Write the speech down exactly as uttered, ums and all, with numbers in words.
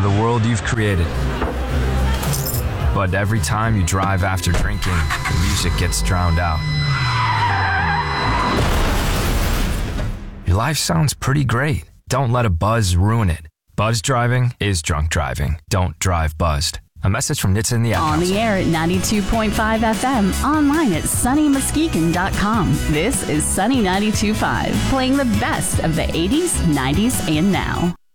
the world you've created. But every time you drive after drinking, the music gets drowned out. Your life sounds pretty great. Don't let a buzz ruin it. Buzz driving is drunk driving. Don't drive buzzed. A message from N H T S A and the Ad On Council. the air at ninety-two point five F M, online at sunny muskegon dot com. This is Sunny ninety-two point five, playing the best of the eighties, nineties, and now.